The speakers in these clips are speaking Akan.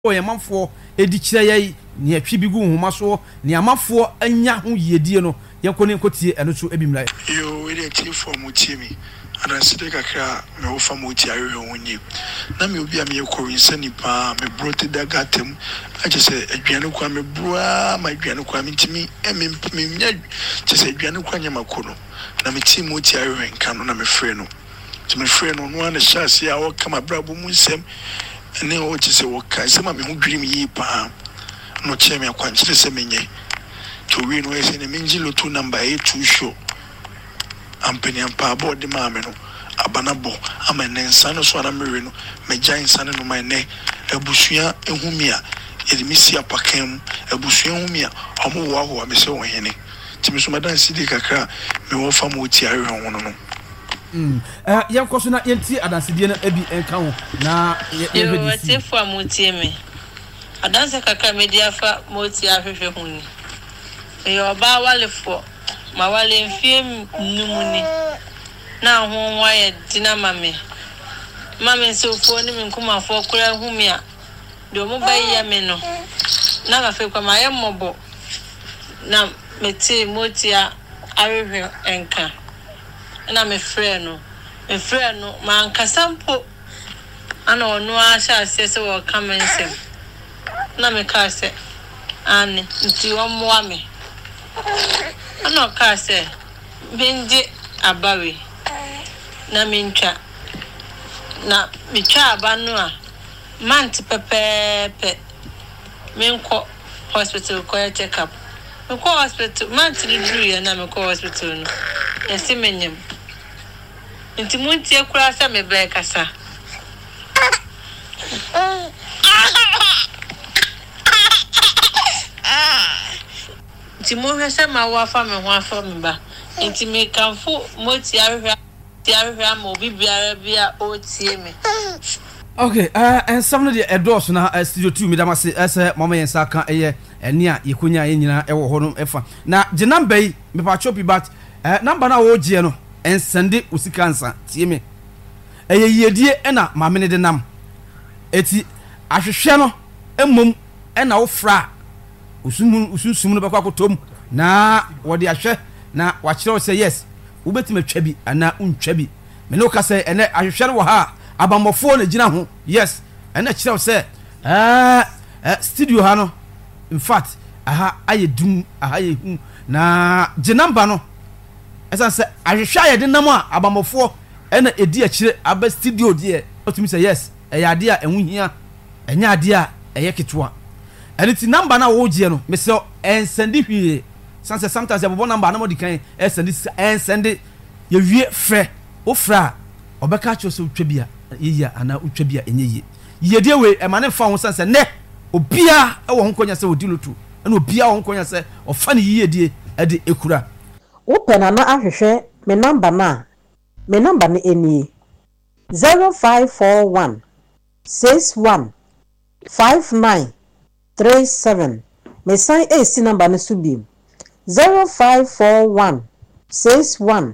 Yamafo edichire yai ne atwi bi gu homa so ne amafo anya ho yedie no yakone kotie eno so ebimra yo we dey tie for mu tie mi adanse de kakra me wo fa mu tie ayo wonyi na me obi a me ko winsa nipa me brote daga tem aje se aduane kwa me broa ma aduane kwa me ntimi me nya je se aduane kwa nya makono na me tie mu tie ayo nka no na me frɛ no ti me frɛ no no na hyase a wo kama brabo mu nsem ne o ti se wo ka se ma me hu dwirim yi pa no che me akwankyere se menye to we no ese ne menji lotu number 82 show ampeni ampa board ma me no abanabo amene nsa no so ana me no me gyan nsa no ma ne abusua ehumia edimisi apakam abusua ehumia omo wo aho me se wo hene ti me so madan sidi kakra me wo fa mo ti ahwe ho no yanko so na yenti adansede na abi enka ho na yo wati fo amutie me adanse kakra media fa moti ahwehwe ho ni yo ba wale fo ma wale mfiem numuni na ho waye dina mame so fo ni nkuma fo kura humia do mo bayi ya me no na ga fe kwa ma ye mobo na meti moti ahwehwe enka na me frɛ no ma nkasampo ana ono a sha se wo kamensem na me ka se ane nti wo moa me ana ka se benje abawe na mentwa na metwa aba no a mant pepepe menko hospital ko check up me ko hospital mant ni duru ya na me ko hospital no ese menyem nti munti ekura sa me be kasa nti mo hwese ma wa fa me ho afa me ba nti me kanfo moti ahwehwa ma obi biara bia o tie me. Okay, and some of the adults na studio 2 me damase ese mama yensa kan eye eni a yekonya ye nyina e wo ho no efa na je number yi me pa chopi but number na wo gie no ensende usikansa tie me eye yedie na maame ne de nam eti ahwehwe no emmom na wo fra usum no bekwa kotom na wo de ahwe na wa kire wo say yes wo betima twa bi ana untwa bi me no ka say ene ahwehwe no wo ha abamofo na gina ho yes ene kire wo say studio ha no in fact aha ayedum aha yehu na je number no esa se ahwehwa ye de nam a abamofo ena edi akire aba studio de otumi say yes ade a enhu hia enya ade a eye ketwa ene ti number na wo gie no me se ensende hwie sanse sometimes abo number na mo di kan ensende ye wie frɛ wo fra obeka cho so twa bia yeya ana utwa bia enye ye de we e ma ne fa ho sanse ne obia e wo ho konya se odi lotu ena obia wo ho konya se ofa ne yiye die e de ekura wo pena na ahwehwe me number na eni 0541 61 5937 me sign AC number na subi 0541 61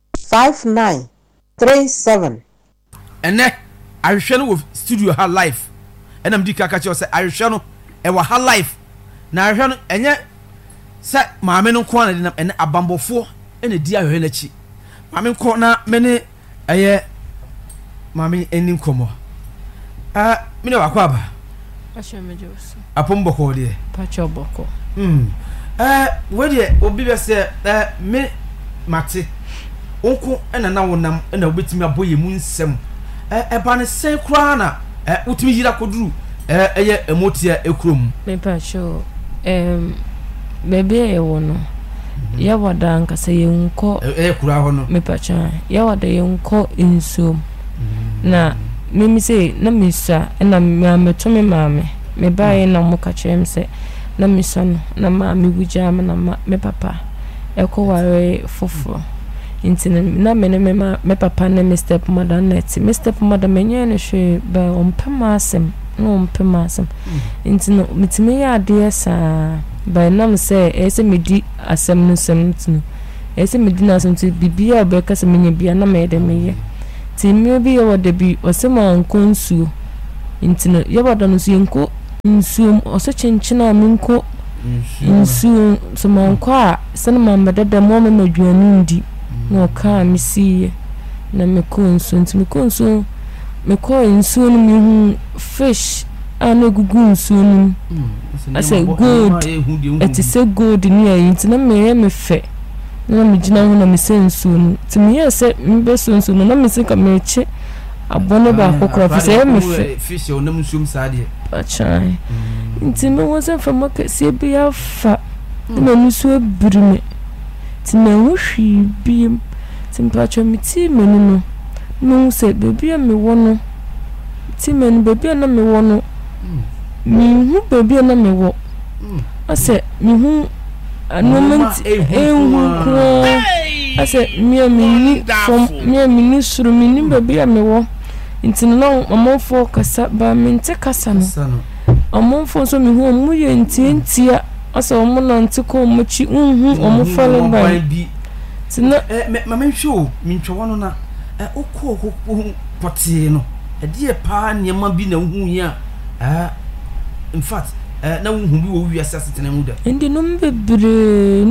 5937 ene ahwehwe no wo studio ha live ena mdi kaka che say ahwehwe no e wa ha live na ahwehwe no enye se maame no ko na de ene abambofo ene di ahwehwe na chi maame ko na mene eye maame eni nkomo mine wa kwa ba Ashemejoso apomboko de pachoboko we de obi be se me mate onko ena na wonam ena obetimi aboye mu nsem ba ne sen kura na utimi yira koduru eye emotia ekrom me pacho bebe e wono ya wada nkasa yenko kura ho no me pacho ya wada yenko inso na mimi se na misa na mametome mame me bae na mo ka chem se na misa no na mame wujam na me papa eko ware fofo intina na me papa na me step mother net me step mother menye ne hwe ba ompema asem no ompema asem intina mitime ya de sa ba nam se ese medi asem no sem tinu ese medi na asem ti bibia ba ka se menye bia na me de meye ti mi obi yo de bi o se ma nkonsuo intina ye bodo no so yenko nsuom ose chenchina minko nsuom so manko a sanema mbedada mo ma aduane ndi na oka misiye na meko nsuom meko nsuom mi hu fish ana gugu nsuom ase gold etise gold ni ayi ntina me fe na me gina ho na me sensuom timi yese mbe sensuom na me sika me che abone ba kokora fise me fe fish o nam nsuom saade achai ntime wose fa makase bia fa na nusu abirime tina wo hwi biem timpacho miti menunu no se bebia me wono ti men bebia na me wono mi hu bebia na me wo ase mi hu moment ase mi ni suru mi ni bebia me wo intino no amofo kasa ba mente kasa no amofo so mi hu mu ye ntientia ase omo na ntiko mochi omo falo ba tina mama nhwo mi ntwo no na okko pote no die pa niema bi na hu ya in fact na hu bi wo wi asase tena mu da ndi no bebre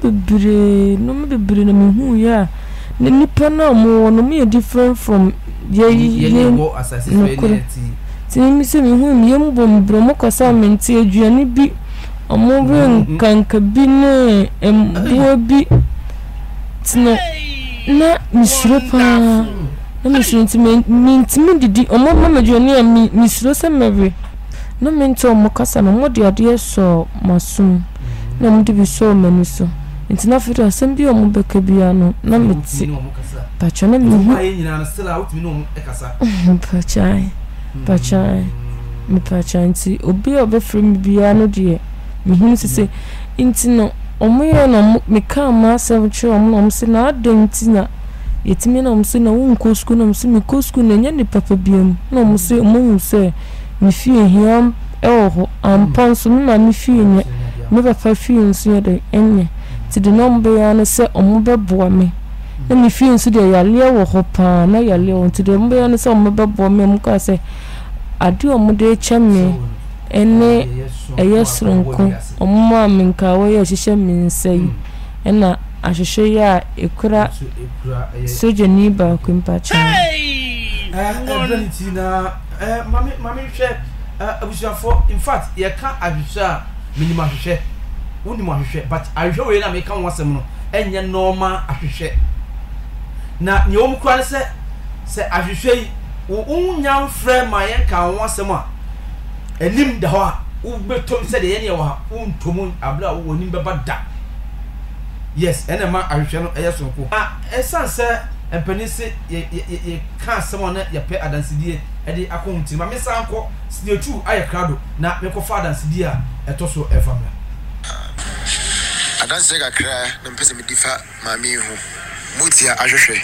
na mi hu ya na nipa na mo no me different from ye wo asase so ene ti mi se mi hu mi embo mbro mo kosa menti aduane bi omo be kanka bi ne embo bi tina na misro pa na misro ntimi didi omo mama aduane a misro se mebe na mento mo kasa no mo de ade so masum na mo de bi so mani so ntina fira asem bi omo beka bia no na meti pacha na mi hu ayi nyina na still out mi no e kasa pacha mi pacha nti obi obefre mi bia no de mi hu sese ntino omo ye na me ka ma se che omo no se na adenti na yetimi na omo se na wo nkosku na omo se mi kosku na nya ni papa biam na omo se omo se mi fie hiam ampanso mi ma mi fie nya me papa fie nso de enye ti de no mbe ya no se omo beboa me na mi fie nso de yale wo ho pa na yale wo ti de mbe ya no se omo beboa me mu ka se ade omo de cheme ene eyesronko omo ma mi nka wo ye hihye mi nsai ena ahwehwe ya ekura soje ni ba kwimpa cha na mami hwe abusuafo in fact ye ka ahwehwe minimum ahwehwe woni ahwehwe but ahwehwe we na me ka wonsem no enye normal ahwehwe na nye wo mkura se ahwehwe wo nya mfrɛ ma ye ka wonsem a enim da ho a wo betom se de ye ne wo ha wo ntom abla wo nim beba da yes ene ma ahwehwe no eye sonko esanse empenisi ye ka asem na ye pe adansidie edi akonti ma me sanko studio 2 aye krado na me ko fa adansidie a etoso efamla adanse ga kra na mpese me difa ma mi hu mutia ahwehwe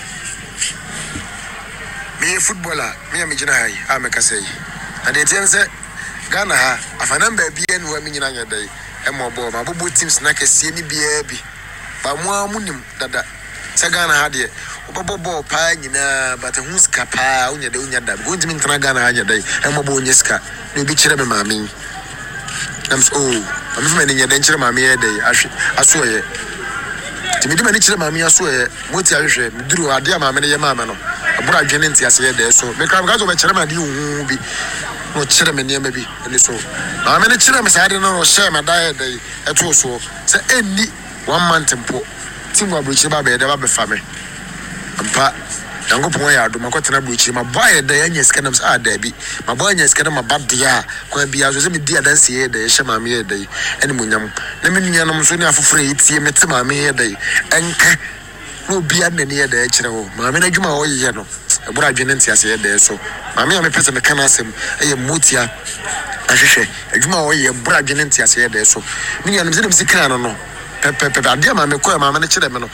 me footballer me gina hai a me kasai na de tiense Ghana ha afanamba bia no mi nyina nya dai emo bo ma bobo teams na kase ni bia bi ba mo amunim dada se Ghana ha de obobo pa nyina but hu ska pa unya da go ntimi ntana Ghana ha nya dai emo bo onye ska no bi kire me maami nam so am fi me nya den kire maami e dai aso ye timi di me ni kire maami aso ye moti ahwehwe mduru ade maami ne ye maami no abura adwene ntiase ye dai so me kra ga zo be kire ma de hu bi no kire me niam bi eni so maami ne kire me saade no share me dai dai eto so se eni 1 month mpo timu abruchi ba be da ba fa me ampa yango pon ya do makotena abruchi ma boy da yanya skanam sa da bi ma boy nya skanam ma badia kwa bia so se me dia danse ye da ye hye maame ye da eni munyam na me nuanom so ne afoforo etie mete maame ye da enka no bia na ne ye da kire ho maame na dwuma wo ye no ebura adwene ntiase ye da so maame ya me pese me kana asem eye motia ahwehwe adwuma wo ye ebura adwene ntiase ye da so me nuanom se dem sikira no pepe adia maame ko maame ne kire me no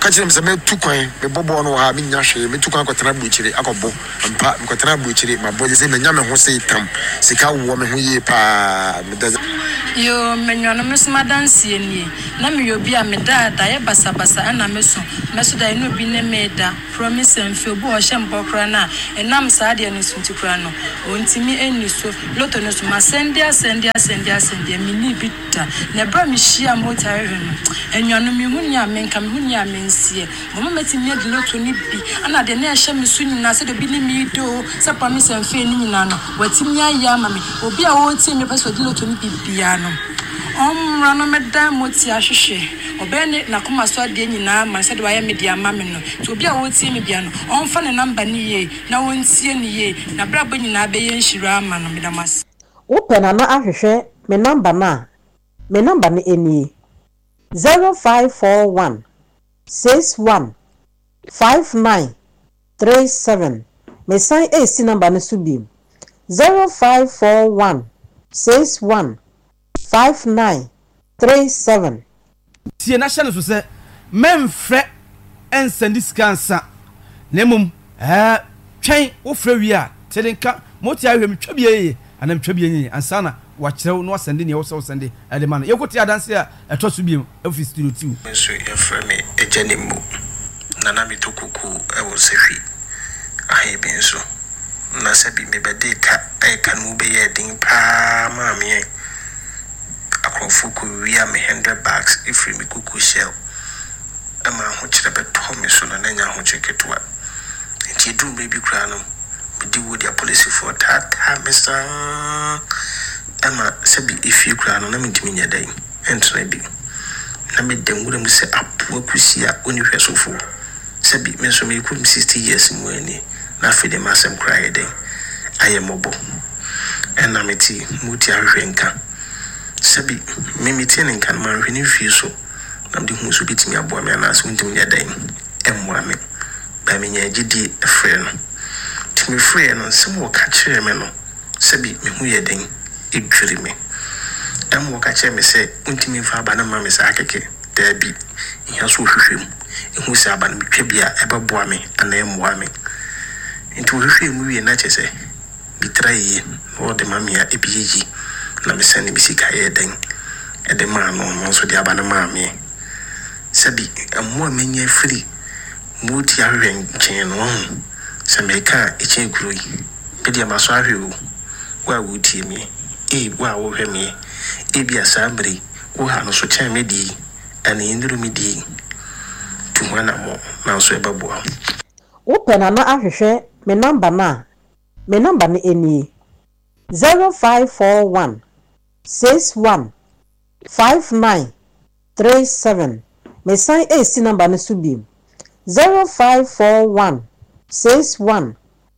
catch them some two coin, the bobo no have been yashe, me took uncle Trabuchiri, Akobo, and Pat Trabuchiri, my boys in the Yaman who say tam, Sika woman who ye pa. You menionymous madam Sieni, Nami you be a medad, Diabasa, and a meso, Mesoda no be made, promise and feel Bosham Bokrana, and Nam Sadian is into Crano, Untimi and so, Lotonus, Masendia, Sendia, Mini Bita, Nebramicia motor, and your Numunia men come Munia means here. Moment in the Lotoni be, and at the nation soon as the Billy me do, Sapamis and Fenino, what Timia Yamami, will be a old team of us with Lotoni piano. Rano Madame Motiashe, or Bennett Nakuma Swadina, my said I am media mamino, to be a old team piano, on fun and number ye, no one see any ye, Nabrabin Abbey and Shiraman, Midamas. Open ana ahwehwe me number na. Me number ni eni 0541 61 5937. Me sign AC number ni subim 0541 61 5937. Tie national so say memfre ensend scansa nemum twen wo fra wi a tedenka moti ahwem twabie anam twabie nyi ansana wakyerɛw no asende ne wo so sende ade man yekoti adanse a etoso biem office studio 2 so efre me ejanemu nana mi tokuku ewo sefi ahe benso na sabi me bede ka kanu be ye din pa ma me akrofuku wi am 100 bags efre me kuku shell ama ho kyerɛ beto me so na nya ho kyeketwa nti du me bi kra no me di wo dia police for that Mr. ama sabi ifi kra no na me ntimi nya dan entra bi na me dem wura mu se apo akusia oni hwesofo sabi me so me ku 60 years mu ani na fede masem kra ye den ayemobo ena me ti muti ahwenka sabi me meti ne kan ma hwene fi so na me hu so bitimi aboa me na so ntimi nya dan emmoa me ba me nya gidi efre no timi free no nsem wo ka kire me no sabi me hu ye den edwiri me wo ka kire me se ntimi fa ba na ma me sa akeke da bi ihe so hwehwem ehu se aba na me twabia ebeboa me ana emmoa me nti hwehwem mu wie na kyese bi traye no de mamia ebiyiji na me sene bisika ye den ede ma no so de aba na ma me sabi ammoa menye free muti ahwen chen no se me ka echen kuro yi pedia maso ahwe o wa wuti mi wa wo hwe mi bi asambri wo ha no so chen me di ana induru mi di tumana mo na so ebabo Open ana ahwehwe me number na. Me number ni eni 0541 61 5937. Me sign AC number ni subim 0541 61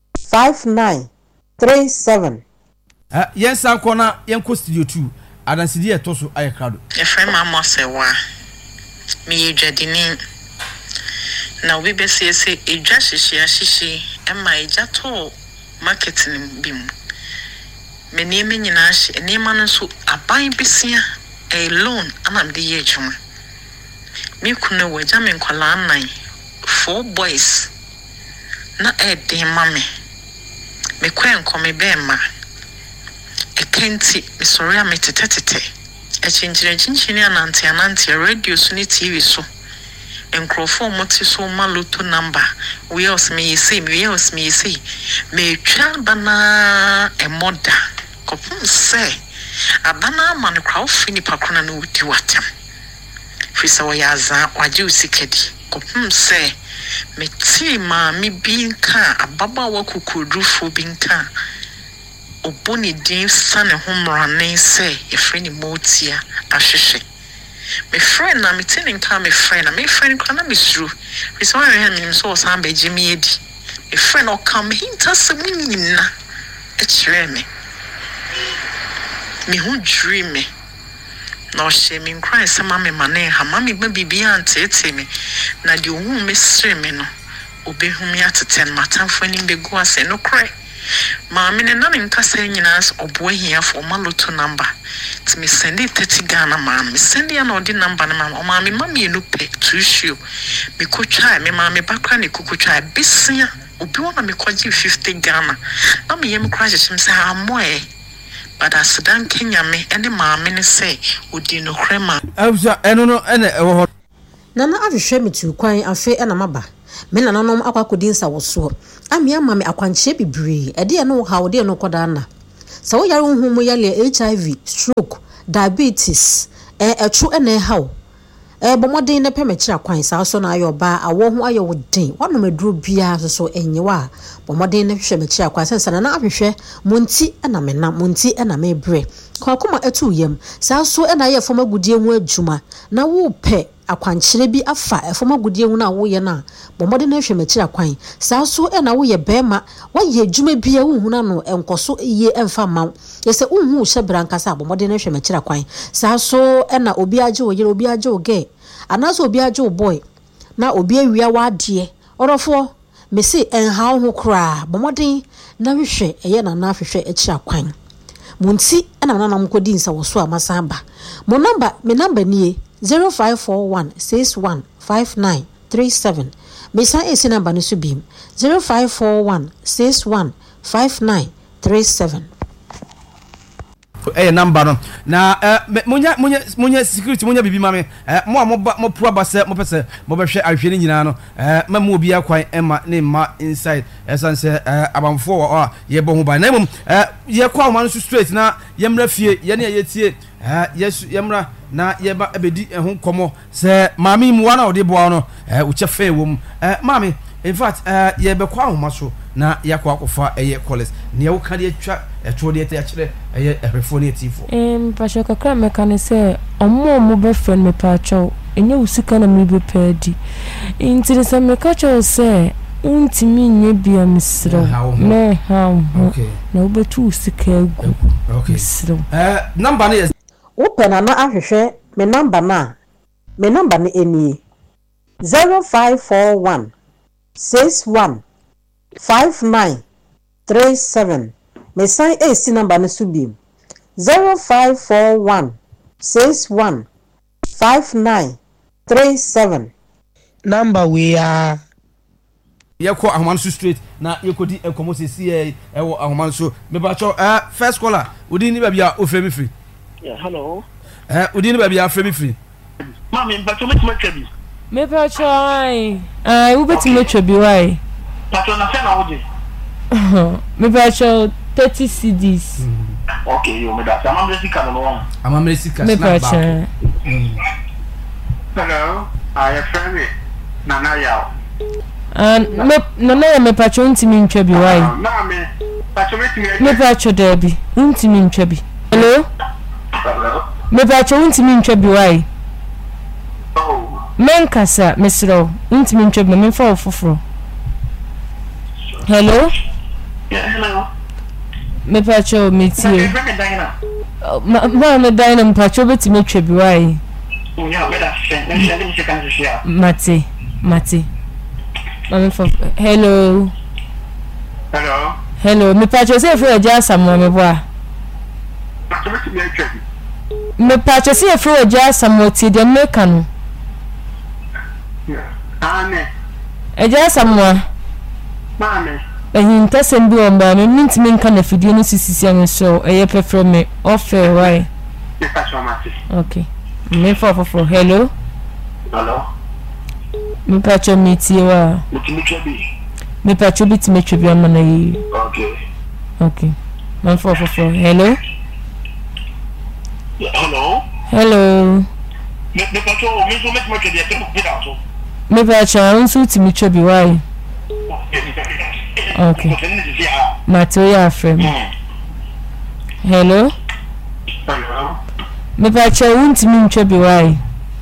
5937. Yes, I'm gonna yanko studio 2. Adansidi etoso ayekado. Efrem amosewa. Mi yedini. Na we be say eja shishi ema eja to marketing bim. Me neme nyina hye nema no so aban bisia a loan anam de ye adwuma. Me kunu waja me nkwala nan 4 boys na eden mame me kwenko me bema ekenti me sorry am tetetete chinchini ananti radio so ni TV so enkrofo moti so maluto number we else me say me twa bana e moda kopum say abana man krawo fini pakona no wudi watam fisa wayaza waje usikedi kopum say me ti ma mi binka ababa wa kukurufu binka oboni din sane homrane say e freni motia ahwehwe me friend na me tin nka me friend na me friend kwa na me suru fisa wa he me so samba jimi edi me friend o come hinta se munyina e kire me hu dream me no she me nkran se ma me mane ha ma me ba bibia antete me na de hu me sere me no obehumi ateten matamfo ni begu ase no kre maame ne na nkasa nyina obo ahia for maloto number to me send it 30 Ghana maame send ya na odi number na maame mami enu pe to issue me ko try me maame bakra ne kuku try bisia obi wona me kwaji 50 Ghana na me yem crash him say amoe but asidan Kenya me ene maame ne say odi no krema abusa eno no ene ewo nana ahwehwe metu kwan afe na maba me nananom akwakodi nsa woso amia mame akwanche bibre ede no ha wode no koda na sa wo yare humu yale HIV stroke diabetes etru ene hawo bomoden ne pemekira kwan sa so na ayoba awo ho ayo den wono maduro bia so enyewa bomoden ne hwehwe mekira kwan sensa na ahwehwe monti na mena monti na mebre kwakoma etu yam sa so na ye foma gudie hu adwuma na wo pe akwankyere bi afa efoma gudie hu na wo ye na bomoden ne hwehwe mekira kwan sa so na wo ye bema wo ye adwuma bia hu na no enkoso ye emfa ma yese unhu hyebra nkasa bomoden ne hwehwe mekira kwan sa so na obi age wo yere obi age wo ge anaso obi age wo boy na obi awia wade orofo mesi enha ho kra bomoden na hwehwe eye na na hwehwe ekira kwan munti na nana mkodi nsa woso amasamba mo number nie 0541615937 mesa esi number no so bim 0541615937 number no na munya security munya bibi mame mo proba se mo pese mo behwe ahwene nyina no mamu obi akwan ema ne ma inside esanse abamfo ye bo ho ba na mum ye kwa ma no straight na ye mra fie ye ne ye tie yesu ye mra na ye ba ebedi ehun komo se mame mu wana ode bo no uche fe wom mame in fact ye be kwa ho so na yakwa akofa eye college ne wo ka de atwa etwode te akire eye refone tifo pasha kakra mekane se omo be friend me pacho enye usika na me be pedi intire se mekacho se untimi nye bia misro me ha na obetu usika egu misro number ne open na ahwehwe me number ne eni 0541 61 5937 me sign AC number no subim 0541 61 5937 number we are yeko ahomanso straight na yekodi enkomo sesi ewo ahomanso me ba cho first caller udi ni bia ofremi free yeah hello udi ni bia fremi free mami ba cho metima twabi me ba cho ai u betima twabi wai patron na na oje me ba cho 30 CDs okay yo me da amamresika no amamresika me ba cho hello I friend me nana yao me patron ntimi ntwabi wai na me patron me patron debi ntimi ntwabi hello me patron ntimi ntwabi wai menkasa mesro ntimi ntwabi me fa ofoforo hello yeah hello me patron metie ma me dina me patron betimi ntwabi wai yeah me da se mate Mami for hello me patcho say for eja samuel me boa me patcho say for eja samuel ti de meka no ane eja samuel mame ehin tasem bi on ba me ntimi nka na fidie no sisisi an so eye pefro me offer why okay me for hello me patcho metie wa me patcho bitime twabi amana yi okay man for hello me patcho me so metimo twabi e temo bida so me patcho unsu timi twabi why okay mato ya frame hello me patcho untimi twabi why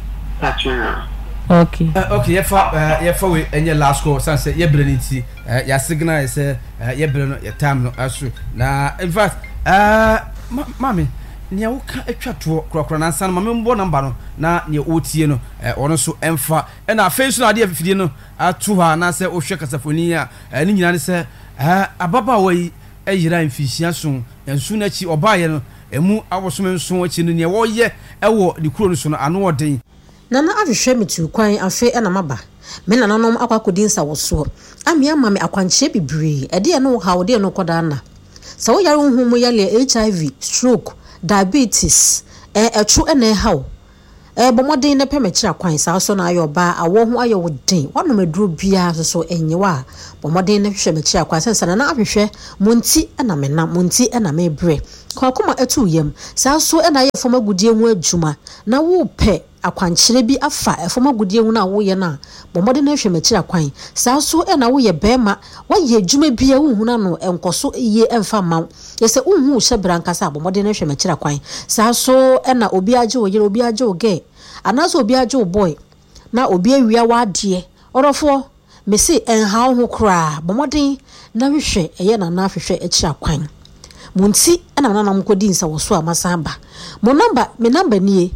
okay yefa we enye last call sanse ye breniti ya signal say ye bre no ye time no asu na in fact mami nia wo ka atwato krokro na nsan mami mbo number no na nia otie no ono so emfa na face no ade afidie no atu ha na say ohwe kasafoni a ni nyina ne say ababa wa yi yira mfisia so ensu na chi obaye no emu awosom nso achi no ne wo ye ewo de kuro no so no ano oden nana ahwehwe metu kwan afe na maba me nananom akwakodin sa woso amia mame akwanche bibre ede no ha de no koda na sa wo yare humu yale HIV stroke diabetes etru ene hawo bomodin na pemechira kwan sa so na ayoba awo ho ayo wodin wono meduro bia so enyewa bomodin na hwehwe mechira kwan sensa na ahwehwe munti na mena munti na mebre kwakoma etu yem sa so na yefoma gudie ho adwuma na wo pe akwankyere bi afa efoma gudie hu na wo ye na bomode na hwe mechira kwan saa so na wo ye bema wo ye adwuma bia hu na no enkoso ye emfa ma yese hu hye brankasa bomode na hwe mechira kwan saa so na obi age wo yere obi age wo ge anaso obi age wo boy na obi awia wa ade orofo mesi enha ho kra bomode na hwe eye na na hwehwe echira kwan munti na nana mkodin sa wo so amasamba mo number me number nie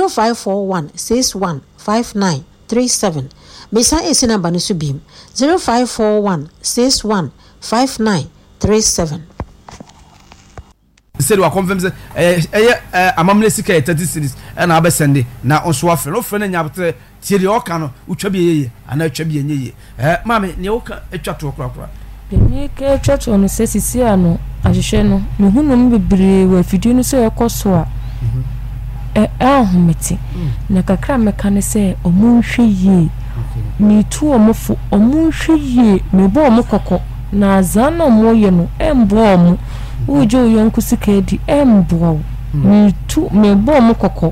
0541615937 Mesa esi number ni subim 0541615937 said wa confirm say amamle sika 30 series na abesende na onso afa no fra na nyabte tieri oka no utwa bi yeye ana utwa bi yenye mame ne oka etwa to kra ni ke etwa to no sesisi ano ahwehwe no mehunu mbebre wa fidie no se ekoso a ahumeti na kakra meka ne se omunhwe ye mi tu omofo omunhwe ye me bo omokoko na azana omoye no embo omo ujo yonkusika edi embo mi tu me bo omokoko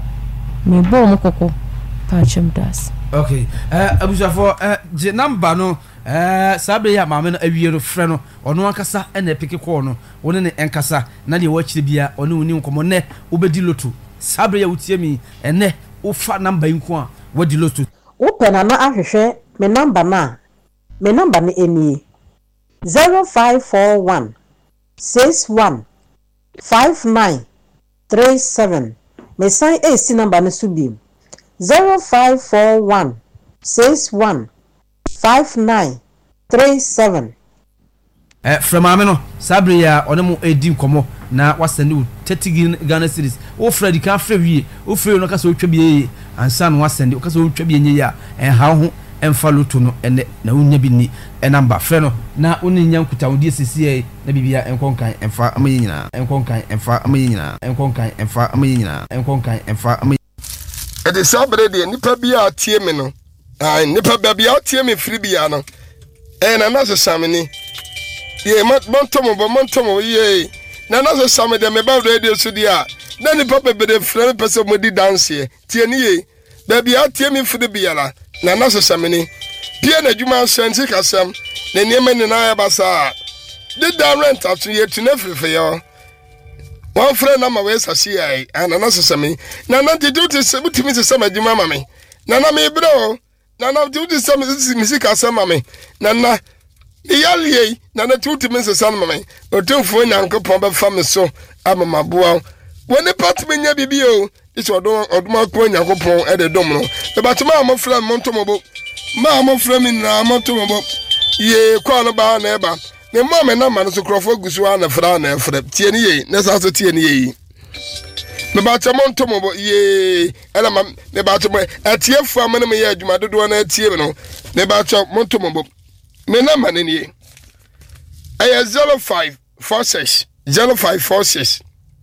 pachem das okay abusafo je number no sabe ya mame no awie no frɛ no ɔno ankasa na epeke call no woni ne enkasa na de wachire bia ɔne woni nkomo ne obedi loto sabe ya utie mi ene ufa number nko a wadi loto upena na ahwehwe me number ne eni 0541 61 5937 me sign AC number ne subim 0541 61 5937 from ameno sabe ya ɔne mo edi nkomo na wasende 30 Ghana series o Freddy kan frewie o free no kasa o twa biye ansa no wasende o kasa o twa biye nye ya ha ho emfa loto no ene na unya bi ni number frɛ no na oni nya nkuta odi sisi na bibia enkonkan emfa amaye nyina ede sabre de nipa bia atie me no nipa bia atie me free bia no na na so sameni ye montomo ye na so same de me ba radio so dia na ni papa be de frere pese mo di dance tie ni ye ba bia tie me free bia na so sameni pia na djuma senti kasam na niema ni na ya basa de da rent atu ye tuna frefre yo one friend na ma we sasi ai na so sameni na duty se butimi se sama djuma mame na me bro na duty se music asam mame na iyaliye na tuti mense san mame otumfo nyankopon ba fam so amamaboa woni patmenya bibio isi oduma ko nyankopon e de dom no e batuma amofra montomobo ma amofra mi na montomobo ye kwa no ba na eba ne mama na ma no so krofo gusu ana fra na efra tie ni ye na sa so tie ni ye me batuma montomobo ye ela ma ne batuma atie fu amane me ye adwuma dodo na atie no ne batuma montomobo me number ni aya 0546 0546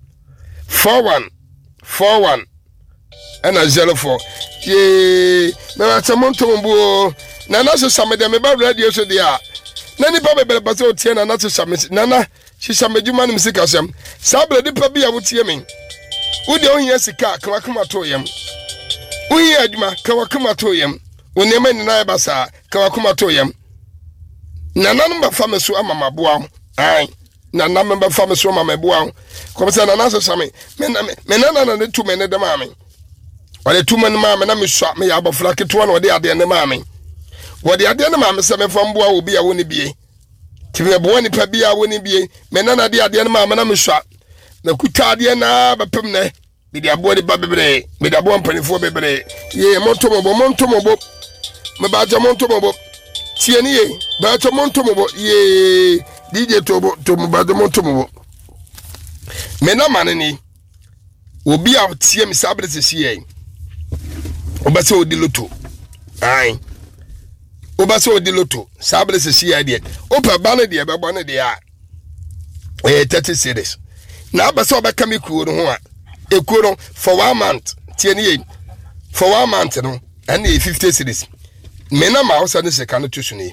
4141 and 04 ye me atamonto mbo na na so samede me ba radio so dia na ni pa bebele ba so tie na na so samede na shi sameduma ni musika sam sabele di pa bia wo tie me wo de ohia sika ka wakoma to yam wo hia aduma ka wakoma to yam wo ne ma ni na ba sa ka wakoma to yam nananu ba fam so amama boa ai nananu ba fam so amama boa ko se nananu so same me nananu ne tu me ne de maame wale tu me ne maame na me so me ya abofra keto na wode ade ne maame wode ade ne maame se me fam boa obi a woni bie ti me boa ni pa bia woni bie me nananu de ade ne maame na me so na kuta ade na ba pem ne me de abo de ba bebre me de abo mpanifo bebre ye montomo me ba ja montomo tieni ye ba to montomo ye DJ to mo me na mane ni obi a tie me sabre se sie obase odi loto ai obase odi loto sabre se sie de opa ba ne de bebo ne de a 30 series na abase obeka me kuo no ho a ekuo no for 1 month tie ni for 1 month no and 50 series me na ma hosa ne se ka no tusu ni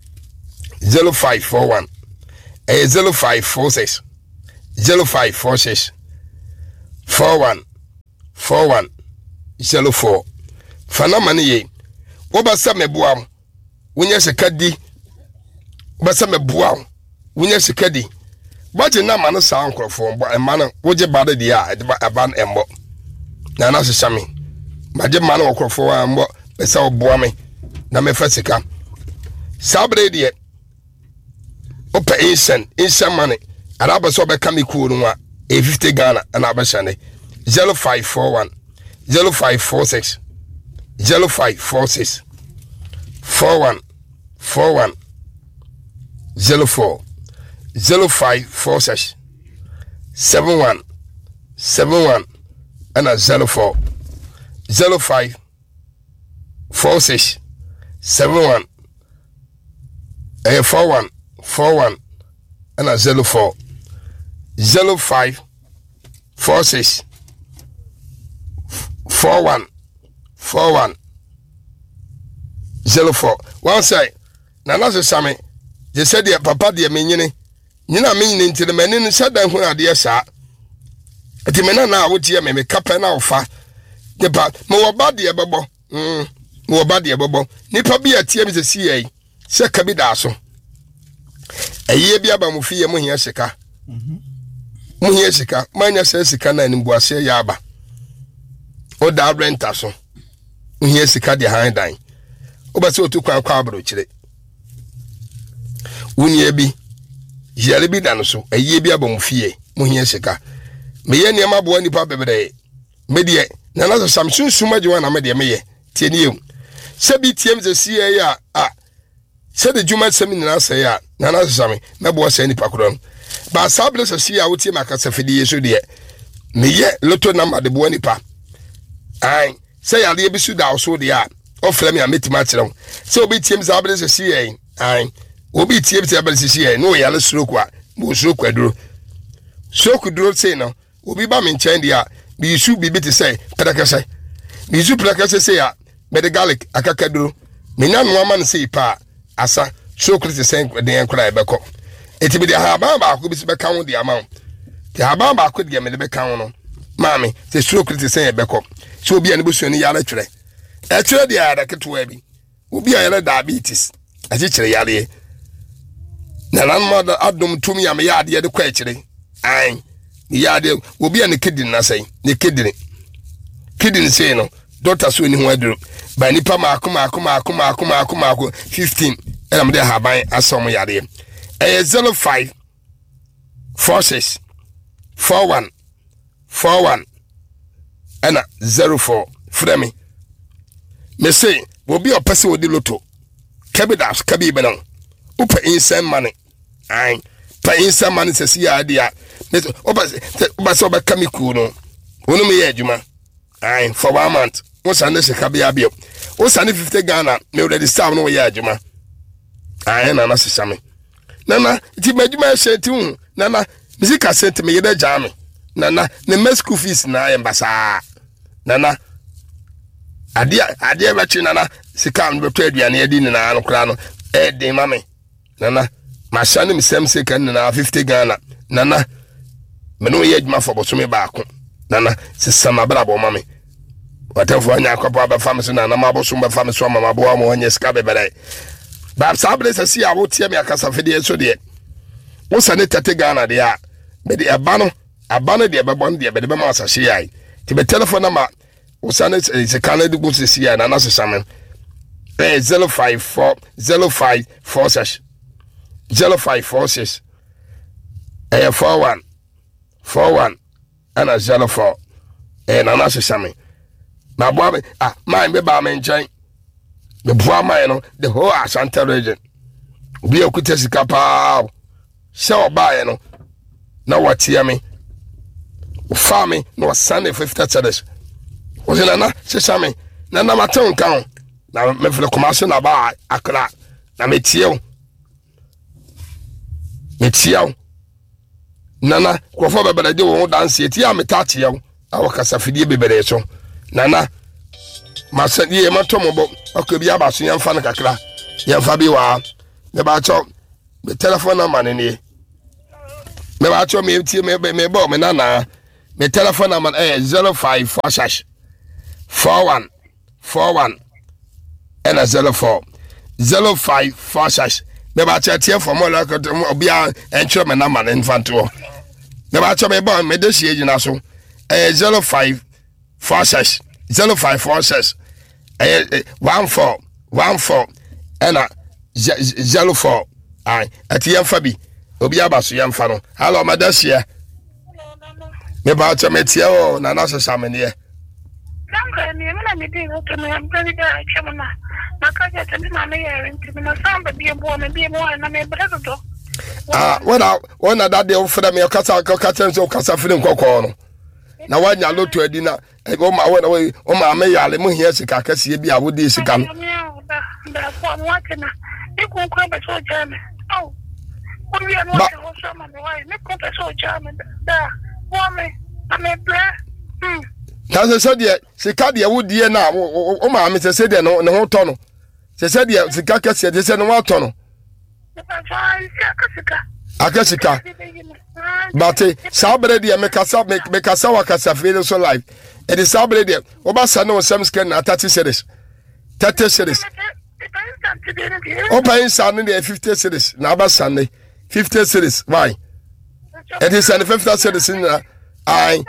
0541 0546 0546 41 04 fana mane ye obasa meboam wonya sekadi obasa meboam wonya sekadi baje na mane sa ankrofo mbo emane woje bade dia aban embo na na so sami baje mane okrofo ambo besa oboame na me fa sika sabre die opa insan money araba so be kami ku no a 50 Ghana and abashane 0541 0546 0546 41 04 0546 71 and a 04 0546 71 41 and a 04 0546 41 04 one say na na so same je said the papa de menyine nyina menyine ntire mani no sada hu ade sa ati mena na wotie me kapa na ofa de ba mo woba de bebo mo woba de bebo nipa bi atie me se sie se ka bi da so eye bi aba mo fie mo hia sika mo hia sika manya se sika na nimbu ase ya aba o da renta so mo hia sika de han dan o ba se otu kwa abro kire wunye bi yare bi dan so eye bi aba mo fie mo hia sika me ye niam abo nipa bebere me de na na so samsun sumaje wana me de me ye tie ni em se bi tiem ze sie ya se de juma semi na se ya na na so same me bo se nipa kron ba sabre se sie ya wotie makasa fedi yeso de me ye loto number de bo nipa ai se ya de bi su da so de ya o frame ya metima kire se obi tiem sabre se sie ai obi tiem sabre se sie no ya le stroke a bo stroke aduro stroke duro se no obi ba me nchen dia bi su bi te say pedakase bi su pedakase say ya be the garlic akakaduro me nya no ama no say pa asa stroke te say de enkra ebeko eti bi de ha ba ko bi se be kan de amount te ha ba ko de me de be kan no mami te stroke te say ebeko so obi ani busu ni yare twere e twere de ya da ketwa bi obi ayere diabetes aje kire yare na nan ma da adum tumi ya me ya de kwa kire ai ya de obi an kidney na sai ne kidney say no doctor so ni ho aduru ba nipa maako 15 era me de haban asom ya de 05 46 41 ana 04 frame me say obi opese odi loto kabidas kabi benon upa insane money ai pa insane money se sia dia oba so ba kamiku no wonu me ye adwuma ai for 1 month won sande se kabia bia won sande 50 Ghana me already serve no ye adwuma ai na na se same nana ti madwuma sheti hu nana music sent me ye da jame nana ne school fees na embasa nana adia ba chi nana sika no beto aduane edi na anu kra no de mame nana ma shane mi sem se kan na 50 Ghana nana meno ye adwuma for bosome baako nana sisama bra bo mame whatever anya akwa ba fam so nana ma bosom ba fam so mama bo am onye ska bebere ba sabre se si awotie me akasa fede so de wo sane 30 Ghana de a me de abano de bebon de be de ma asahye ai ti be telephone number usane se Canada go se sia na so samen 054 0546 0546 41 ana 04 na so samen na bo my be ba me nchen the boy my no the whole Ashanti region obi akuta sika pa show buy no na watia me fa me no sane 50 cedis o se na se me na maton kan na me fle commercial na ba akra na metie nana kwofo bebere de wo dance eti a metache yawo awakasa fidie bebere so nana masadi e matomobo okobi abaso yamfa na kakra yamfa bi wa me ba cho me telephone number ne me ba cho me tie me bo me nana me telephone number 05 41 and 04 05 me ba cha tie for mo la ko obi a encho me number ne infanto me ba cho me bo me de sie gina so 05 46 14 and 04 ai ati yamfa bi obi abaso yamfa no hello madasia me ba cha me tie o na na so samene Nanga ni mena mi di to me am gani da chemona makaja tani mama ya renti na samba bi bo na me brado to when that day for me kasa so kasa feeling kokko no na wanya loto adi na o ma me yale mu hia sika kase bi awodi sika no da kwa mwatena iko kwa ba so jame au uri ya no so ma me wai me ko so jame da wa me ame bra Kaze said ye sika de awodi na o ma me se de no ne ho to no se said ye sika kase de se no wa to no akasika bate sabre de me kasa wakasa feel so live it is sabre de obasa no sam scan na 30 series open san de 50 series na abasa ne 50 series why it is an 50 series na ai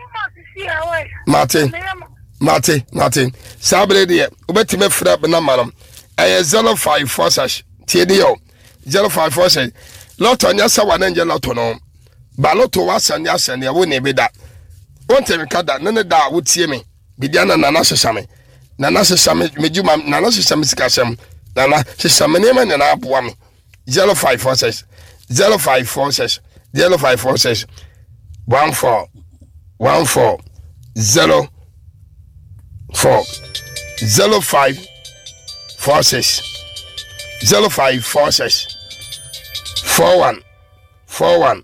Martin sabre de obeti me fra na manam 0546 tie de yo 0546 Lotto nya sawa na nje lotto no ba lotto wasanya asane wo ne beda wonte me kada ne da wo tie me bidia na na hyehyame na hyehyame mejuma na hyehyame sikasem na hyehyame ne ma na aboa me 0546 0546 0546 14 04 0546 0546 41 04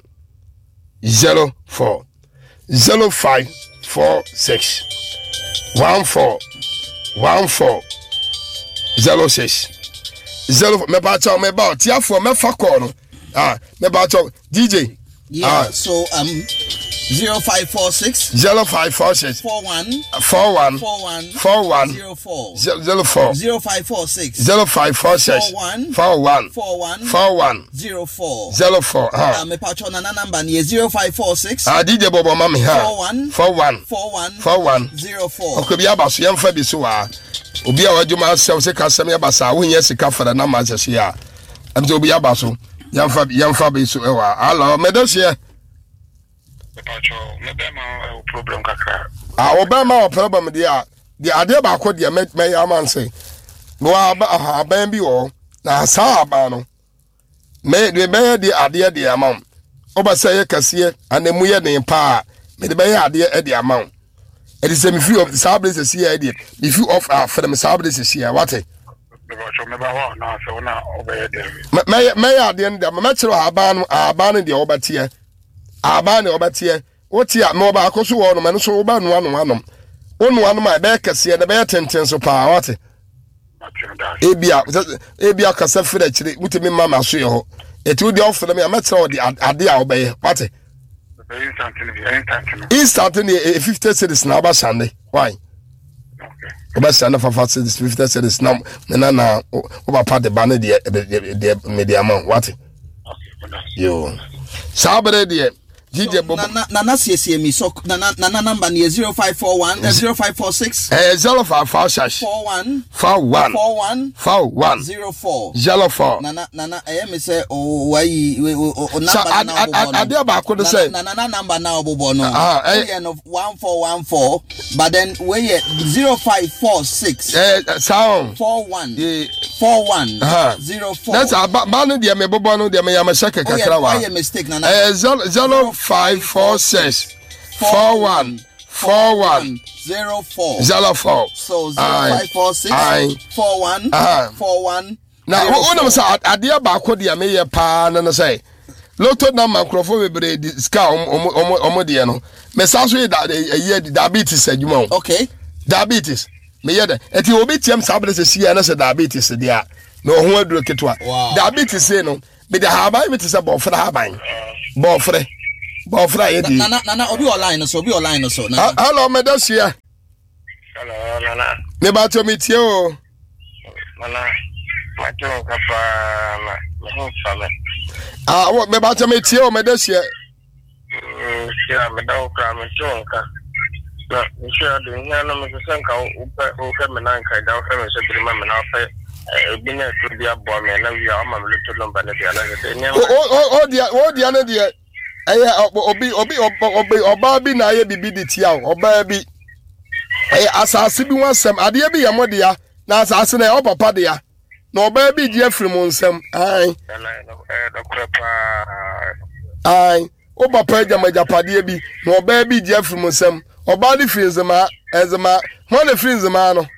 0546 14 06 0 me ba cha me ba tia for me fa call no me ba cha DJ so 0546 0546 41 04 0546 41 04 me patcho na number ni 0546 DJ Bobo mama ha 41 04 okobi abaso yemfa bi so wa obi a wadwuma sew se kasem ya basa wo nya sika fara na ma sese ya am so obi abaso yemfa bi so wa allo medosie Pacho, mebema problem kakra. Obama problem dia ade ba ko dia me yaman say. No aban bi wo na sa aba no. Me de be di ade de amam. Oba say ye kase anemu ye den pa. Me de be ye ade e de amam. It is me free of the sables see idea. If you off for them sables see what Pacho meba wa na so na obey dem. Me ade de me chiro aban de obatie. Abane obatie wotia me oba akoso wo no me so oba no anom onu anom a be kase na be tenten so pa wate ebia kasa fira kire mutemi mama so ye ho eti odi ofo me ametra odi ade a obeye wate instantly 50 cities na oba sande why oba sande for 50 cities na oba pa de bane de media man wate yo sabre de DJ Bobo. Nana CCME. So Nana number near 0541 0546 0546 41 04 04 Nana I am say oh why Adia ba ko say Nana number now bobo no. Of 1414 but then we 0546 sound 41 04 that's about man dia me bobo no dia me ya me shake kakra wa. Why mistake Nana 0546 41 04 so 0546 41 41 now who say adia ba ko dia me ye pa na say Lotto na makrofo bebre ska omo de no me sa so ye diabetes adwuma. Okay, diabetes me ye de eti obi tiam sabre se sia na se diabetes de a no ho aduro ketwa diabetes say no me de haban me te se bofra haban bofra ye di nana obi online so hello me da sia hello nana me ba to me tie o nana ma to kapa na me fame what me ba to me tie o me da sia sia me da o ka me to ka na sia de nya no me se nka o ka me na nka da o fa me se bi ma me na fa bi na to dia bo me na wi a ma me to no ba na dia na de nya o dia na dia obi oba bi na ye bibi di tia oba bi asase bi wansem ade bi ye modia na asase na o papa dia na oba bi di afiri mu nsem ai o papa jamajapade bi na oba bi di afiri mu nsem oba di firi nzema ho na firi nzema no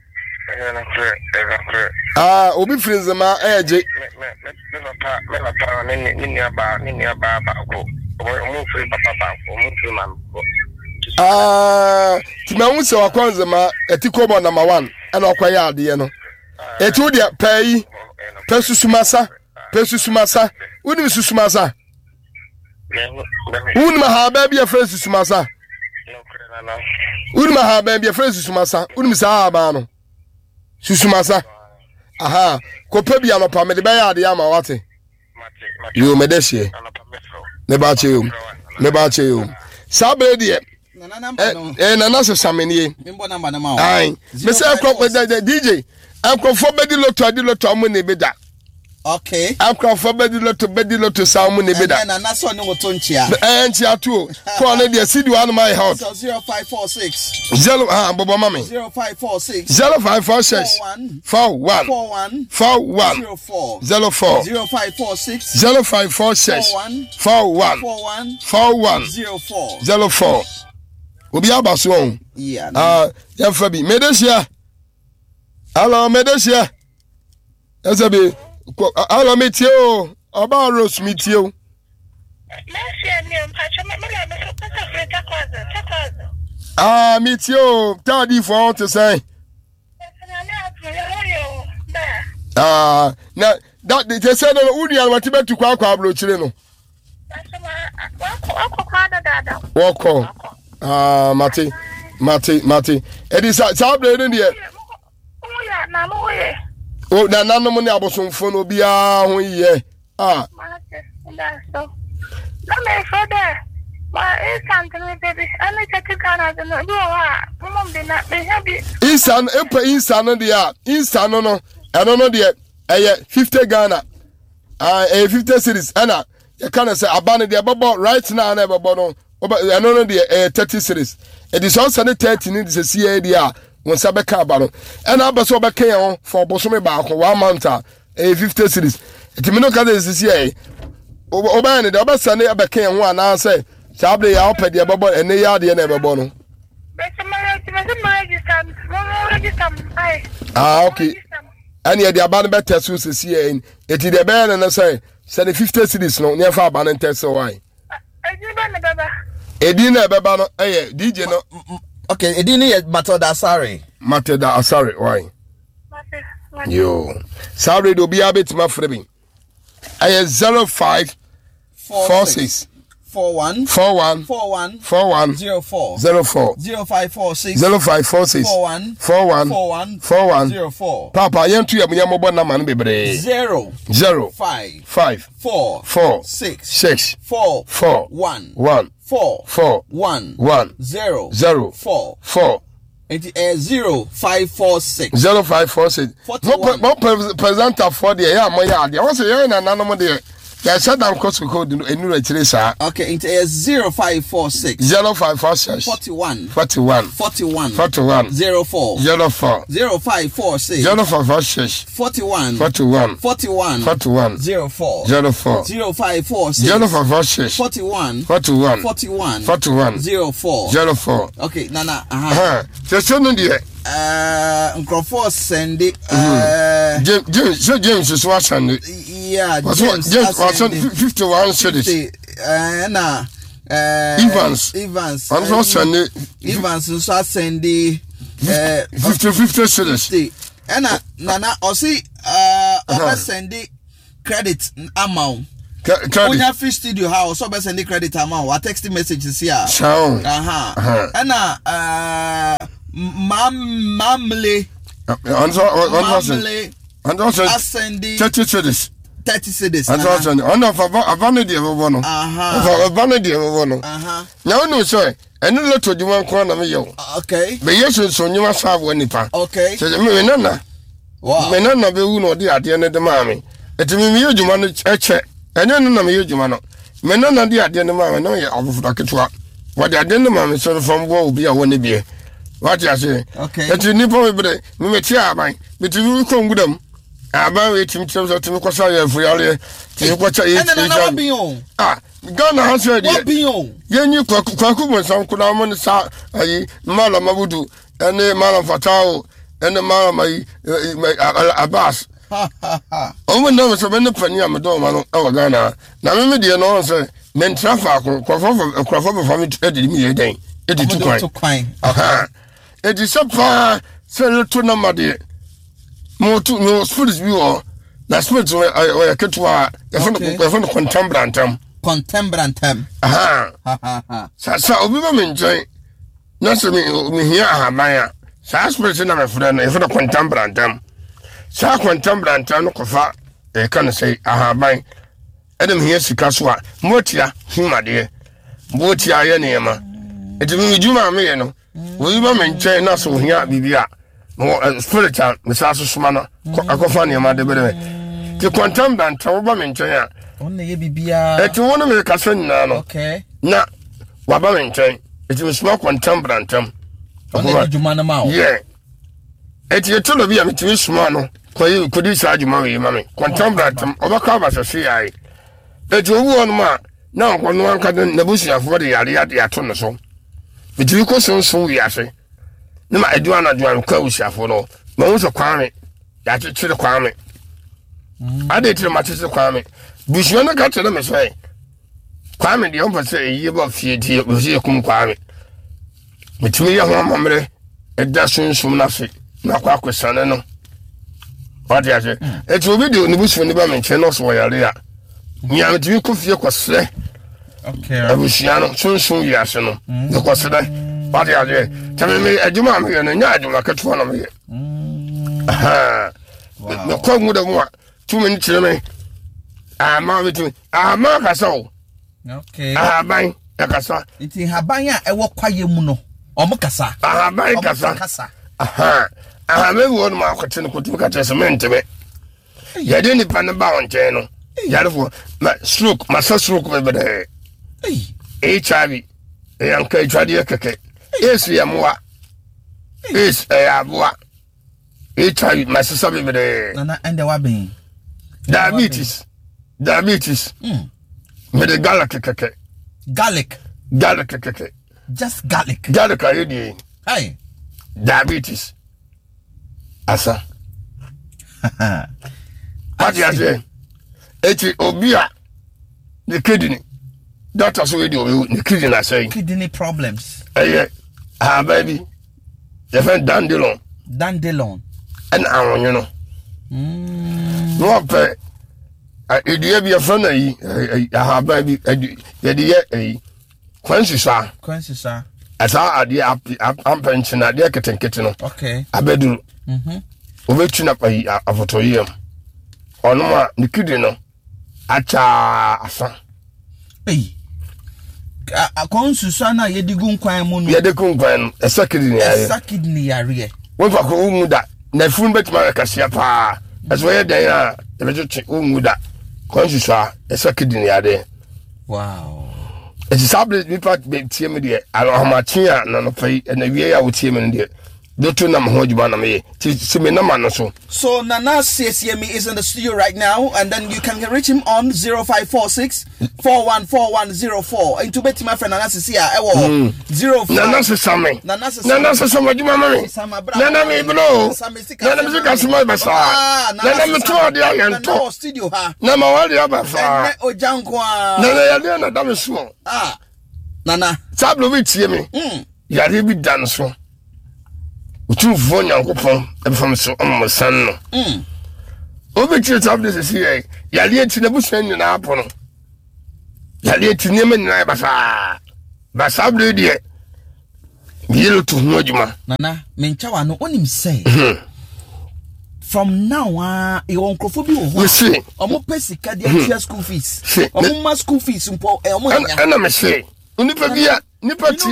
obi firi nzema eje me papa ni aba ba ko mo firi papa ba ko mo firi mam ko ti ma unse wa kwanzema etikobo number 1 ana okwaya ade no etu de pay pesusumasa uni susumasa uni ma ha ba bia fresusumasa uni ma ha ba bia fresusumasa uni sa ba no susumasa aha ko pe bia no pa me de ba ya ade ama wate yo me de hie ne ba che yo sabe de nana so samenie mbo number na ma o ai me say DJ akrofo bedi lotto amu ne beda. Okay, akrofo bedi lotto sa amu ne beda na so ne woto nchia nchia to call ne de sidi one my house 0546 bobo mami 0546 0546 41 04 0546 41 04 obi abaso on ya fabi medesia hello medesia ezebi hello metio oba rose metio metio tadi for to say na that they say no uni an wati betu kwa abro chire no wako Mate. Edi sabre ni de. Na mo ye. O na nanom ne abosomfo no bia ho ye. Mate. So. Na me so there. Ma instant me baby. Ani check Ghana de no. You mom de na me happy. Instant no de a. Instant no. Eno no de 50 Ghana. 50 series. Ana you can say abane de babo right now na babo no. Eno no de 30 series. It is also 30 in the CAD. When Sabeka Baro and Abaso Baka for Bosome Bako 1 month, 50 series. Timinoka is here. Obani, the Abasane Abaka one answer. Sabri out at the Babo and they are the never bono. Okay. And yet the abandoned test was here in it is the band and I say, 50 cities no near far ban and test so why. Edina Babano, DJ no. Okay, Edina Matoda Asare. Why? Yo. Sorry to be a bit my friend. I 0546 41 41 41 41 04 04 0546 0546 41 41 41 41 04 Papa yentu ya mnyambo na man bebre 0 0 5 5 4 4 6 6 4 4 1 1 4 4 1 1 0 0 4 4 0546 0546 mo presenter for the ya mo ya de won say ya na nanom de ya shadam cost code enu retire sa okay it is 0546 0546 41 41 41 41 04 04 0546 0546 41 41 41 41 04 04 0546 0546 41 41 41 41 04 04 okay nana just no there Nkrofo send it James so send it yeah James was 51 cities na Evans also send it Evans so send it 50 cities na nana osi send it credit amount Onya Fish Studio house so be send credit amount wa text message here Mamle and also 30 cities and also on of a vanity of one a vanity of one now no sir and let to one corner me okay but yes so you must have one nipa okay so me nana me nana be wu no dey ade ne de mami et me yejuma no eche enye no na me yejuma no me nana dey ade ne mami no ye obufuda ketwa what dey ade ne mami so from go obi a woni bie what you say okay et ni po me me tia aban me ti wi ko ngudam aban we tim so tim ko sa ye fu yale tim ko cha ye Ghana has said ye kwaku mo sam kuna mo sa ayi mala mabudu ene mala fatao ene mala mai Abbas o no so be no pani am do ma no e Ghana na me de no so men trafa kwafo family e mi ye den e di tu kwan e di so pa se to na ma de mo spirits bi o na spirits o ya ketwa e fo contembrantam sa obi ba menjoi na so me hia ahamaya sa spirits na me fura na e fo contembrantam sa contembrantam no kofa e kan say ahaban edem hia sika so a motia humade motia ye ne ma edem juma me ye no obi ba menjoi na so hia bibia no spiritual me sa so suma no akofa ne ma de bere ti contembrantam ba menjoi a on ye bibia eti wonu me kasa nyina no okay na waba me nchen eti me sma contembrantam on ye juma na ma o yeah eti etolo bia me ti sma no koyi kodi sa juma we ma me contembrantam obaka ba so hwe ai eti owu on ma na nkono anka na busuafo de yare yade ato no so eti ko sonson wi ase na ma edu ana duan kwa busuafo no ma wo so kwame ya chire kwame ade tire ma chire kwame bushwana ka tere me sai kwame de on pase yi ba fie ti o se kum kwame mitimi ya ho mamre edda sunsun na se na kwa kwesane no wadi ase etu obi de ni bushwani ba me nche no so yare ya nya mitimi ko fie kwasre okay abushano sunsun yi ase no de kwasre wadi ase tame me aduma me no nya aduma ka to na me no ko nguda mo tu me ni tire me ama bitu ama kaso okay aban yakasa iti haban a ewo kwaye mu no omo kasa aban kasa me won ma akwete no kutu ka cement me ya de ni pan ba on che no ya refo ma stroke me bede HIV yan ka twade keke esu ya moa es ya boa HIV ma sesa me bede na ende wa ben diabetes me de garlic keke garlic keke just garlic ayedi hey diabetes asa ati ase eti obia the kidney doctor so we do the kidney na say kidney problems baby the friend dandelion and awon you know no pe edua bi afana yi ahaba bi yede kwansisa asa ade ampenchen ade ketenkete no okay abeduru obetu na pai avotoyem onoma nikidi no acha asa konsusa na yedigu nkwan mu no yedigu nkwan esa kidney yare wonfa ko umuda na fun betima kasia pa aso ye dan a ebetuche umuda konsusa esa kidney yare wow it's sablet mi part be tie me de alhamachia na no pai na wie ya wo tie me de Doctor Nam Hojuma Name, so Nana CSME is in the studio right now, and then you can reach him on 0546 414104. Into bet my friend Nana Sia, 05 Nana Same, Nana Sama Jumami, Nana me below, Nana Mikasma Basa, Nana Mtua de Ayanto studio, ha, Nama Wadi Abafa, O Jankwa, Nana Damismo, Nana Sablovich Yemi, Yaribi Danso. Utu vonya nkopon ebefam so omosan no obechi tablet see yale eti na busan ni na apo no yale eti ni men na basa ble die yelo to hu adwuma nana menchawa no onim say from now e onkrofo bi wo omo pesika dia school fees omo ma school fees mpo omo nya ana me say unipa bia nipa ti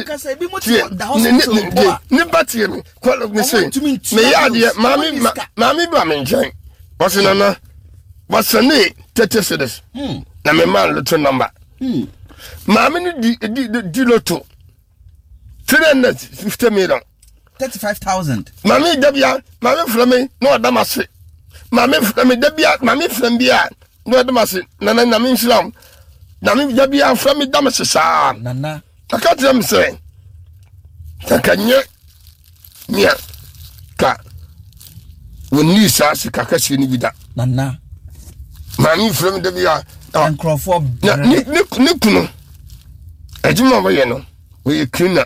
nipa ti me kwalo me say me yade mami ba me nchen wasenana wasane 30 cedis na me man little number mami ni di loto 350 million 35,000 mami dabia mami flame no adamase mami flame dabia mami flambia no adamase nana na me islam na me dabia flame damase sa nana akati am say takanye nia ka woni sa sika kasi ni bida nana mami from the bia ankrofo ni kuno ejuma boye no we cleaner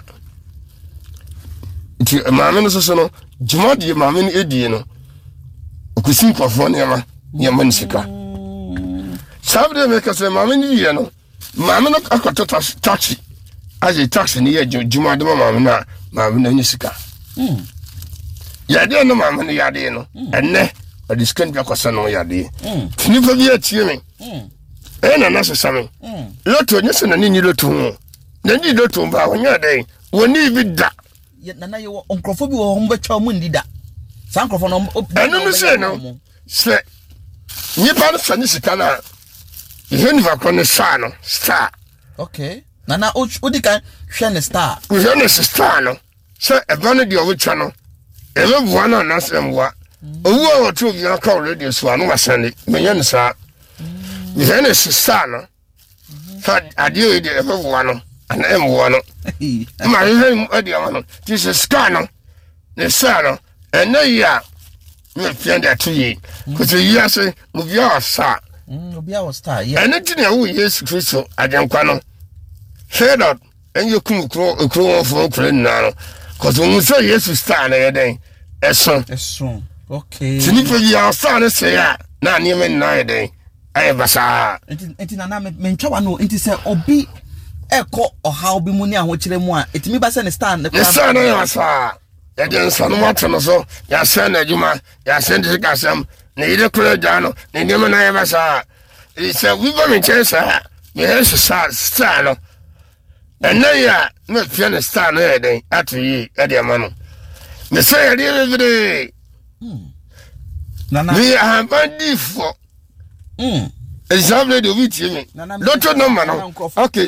ti mami no so no juma di mami ni edie no okusin kwafo ne ma yema ni sika sabre me ka say mami ni die no mami no akoto taxi aje taxi ni ye juma de mami na ni sika yade no mami ni yade no enne a discount bi akosa no yade ni fa bi atie me na na sesame loto nyese na ni loto na ni loto ba wonya dai woni bi da nana yo onkrofo bi wo homba cha mu ndida san krofo no enu no se no se ni pa no fani sika na yeni va kono sa no star okay nana odi kan hwe ne star hwe ne star no se e ba no de o cha no e be bua na na se mwa owu o to bi aka already so anu wasane menya ne sa hwe ne star no fa adio de e be bua no ana emwo no ma ihe adi amano this scan no ne sa no ena ya me find that to you cuz you say mo bia sa bia was star yeah ena ti na wo Yesu Kristo ajankwa no head out and you come kro for na no cuz mo say Yesu star na yeden eso okay tini pe ya sa na say ya na ni men na yeden ay basa enti na me ntwa no enti say obi eko ohaw bi mu ni ahokire mu a etimi ba se ne stand ne kwa na ya sa ya den sanu mate no so ya se na adwuma ya se ndi kasam ne ide kura jano ne ndem na ya ba sa se we ba me chesa me hesu sa star no ena ya me fia ne star no ya den atuyi e de ma no me se ya de vide nana we have bandifo example de witi me lotto number no okay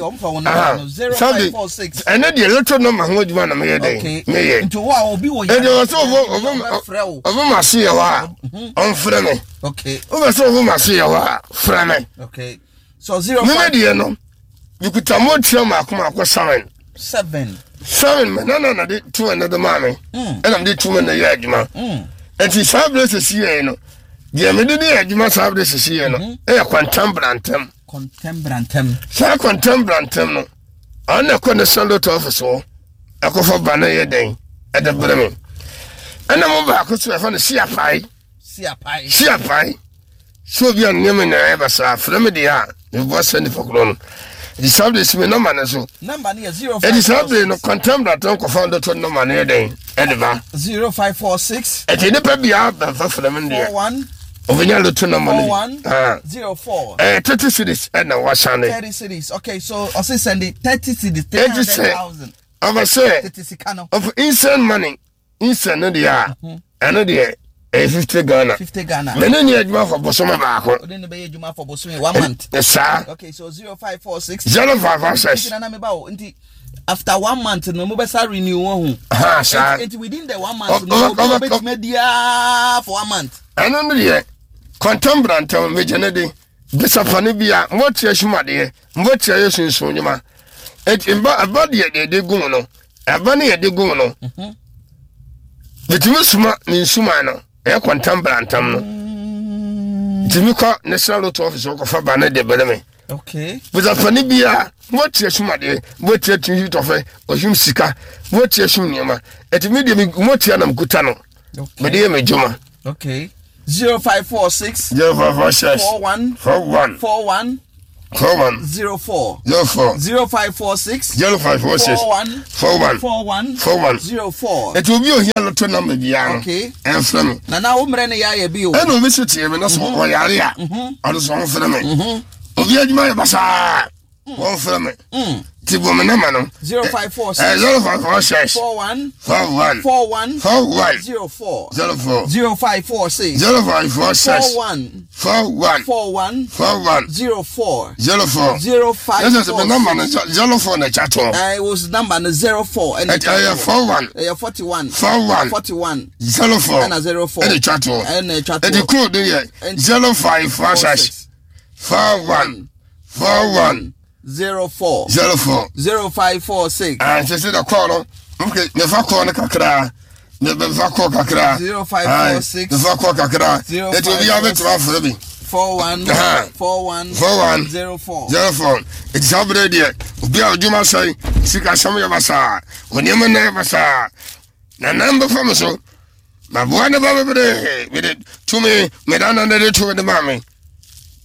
0546 and the lotto number ho djuma na me dey me ye into wa obi wo ya and you so over ma see wa on frɛ me okay over so over ma see wa frɛ me okay so 05 me dey no you could tamo tia ma akoma akɔ 7 me na dey two another man and am dey two man na ya djuma and he sabe see here no dia me de adwuma sabre sisi no e contembrantem sa contembrantem no ana ko ne sandot office o akofo bana ye den e de breme ana mo ba ko so fa no siapai so bi an nyame na eba sa frame dia me bo send for kro the service me number na so number na 05 e the service no contempt that don confirm that number na den e ba 0546 e te ne pa bia ba fa frame dia 41 Ovenya lotu number 04 30 cities and na wasane 30 cities. Okay, so I say send it 30 cities 300,000. I say 30 sikano of insane money insane no dia and dia 50 Ghana. 50 Ghana. Mene ni adwuma for bosoma ba ko. Odin be adwuma for bosoma 1 month. Yes sir. Okay, so 0546 0546. Na me ba o nti after 1 month no mo be sa renew one. Sir. Nti within the 1 month no mo be media for 1 month. Ano no dia contemporary tam me jenede bisafane bia motia hwumade motia yesunsun nyuma imba abade ye de gun no abane ye de gun no bitimi suma ni suma no e contemporary tam no timi ko national lotto office ko fa bana de beleme. Okay, bisafane bia motia hwumade motia tumi tofe ohum sika motia hwum nyuma etimi de motia nam kuta no me de me juma. Okay, 0546 41 41 04 0546 41 it will be here lot number bia. Okay, and from na umre ne ya bi o and we sit here na so o yare a o so from me obi adwuma ya basa o from me tibo me na ma no 0546 41 04 0546 41 04 yes the number no 04 na chato I was number 04 and 41 41 04 and 04 and chato and chato the code here 0546 41 04 0546 and she said the call okay me fa call na kakra me be fa call kakra 0546 me fa call kakra it will be able to for me 41 04 it's sobre dia obi a oduma sai sika sam ya basa onema na basa na number for me so na boa na ba be de to me me dan na de to me de mame